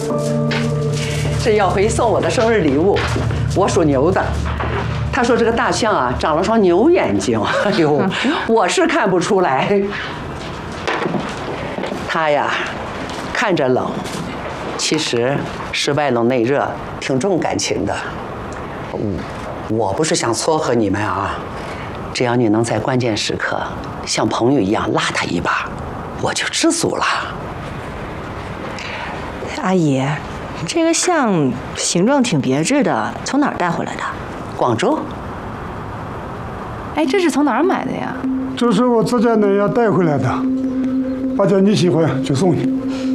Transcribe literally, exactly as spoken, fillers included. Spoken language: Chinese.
这耀辉送我的生日礼物，我属牛的。他说这个大象啊，长了双牛眼睛。哎呦，我是看不出来。他呀，看着冷，其实是外冷内热，挺重感情的。我我不是想撮合你们啊，只要你能在关键时刻像朋友一样拉他一把，我就知足了。 阿姨，这个象形状挺别致的，从哪儿带回来的？ 广州。 哎，这是从哪儿买的呀？ 这是我自家奶奶带回来的，大姐你喜欢就送你。